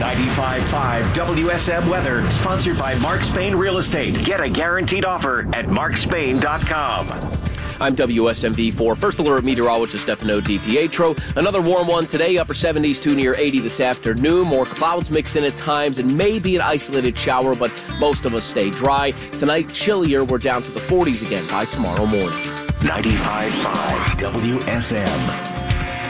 95.5 WSM Weather, sponsored by Mark Spain Real Estate. Get a guaranteed offer at markspain.com. I'm WSMV4 First Alert meteorologist Stefano DiPietro. Another warm one today, upper 70s to near 80 this afternoon. More clouds mix in at times and maybe an isolated shower, but most of us stay dry. Tonight, chillier. We're down to the 40s again by tomorrow morning. 95.5 WSM.